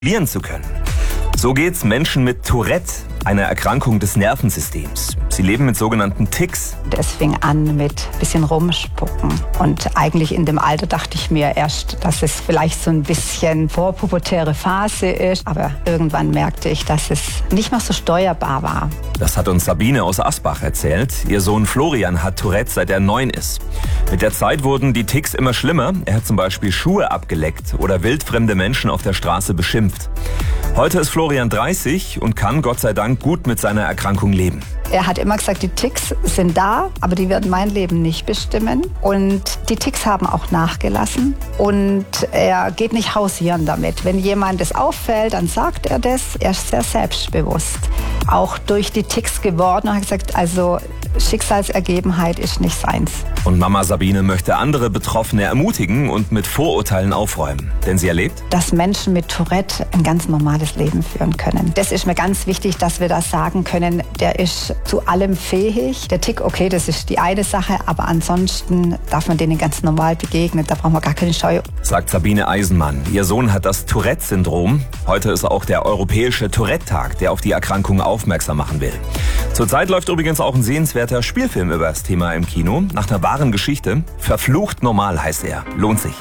kontrollieren zu können. So geht's Menschen mit Tourette, einer Erkrankung des Nervensystems. Sie leben mit sogenannten Tics. Es fing an mit ein bisschen rumspucken. Und eigentlich in dem Alter dachte ich mir erst, dass es vielleicht so ein bisschen vorpubertäre Phase ist. Aber irgendwann merkte ich, dass es nicht mehr so steuerbar war. Das hat uns Sabine aus Asbach erzählt. Ihr Sohn Florian hat Tourette, seit er 9 ist. Mit der Zeit wurden die Tics immer schlimmer. Er hat zum Beispiel Schuhe abgeleckt oder wildfremde Menschen auf der Straße beschimpft. Heute ist Florian 30 und kann Gott sei Dank gut mit seiner Erkrankung leben. Er hat immer gesagt, die Tics sind da, aber die werden mein Leben nicht bestimmen. Und die Tics haben auch nachgelassen. Und er geht nicht hausieren damit. Wenn jemand es auffällt, dann sagt er das. Er ist sehr selbstbewusst. Auch durch die Tics geworden und hat gesagt, also Schicksalsergebenheit ist nicht seins. Und Mama Sabine möchte andere Betroffene ermutigen und mit Vorurteilen aufräumen. Denn sie erlebt, dass Menschen mit Tourette ein ganz normales Leben führen können. Das ist mir ganz wichtig, dass wir das sagen können. Der ist zu allem fähig. Der Tic, okay, das ist die eine Sache, aber ansonsten darf man denen ganz normal begegnen. Da brauchen wir gar keine Scheu. Sagt Sabine Eisenmann. Ihr Sohn hat das Tourette-Syndrom. Heute ist auch der Europäische Tourette-Tag, der auf die Erkrankung aufmerksam machen will. Zurzeit läuft übrigens auch ein sehenswerter Spielfilm über das Thema im Kino. Nach einer wahren Geschichte. Verflucht normal heißt er. Lohnt sich.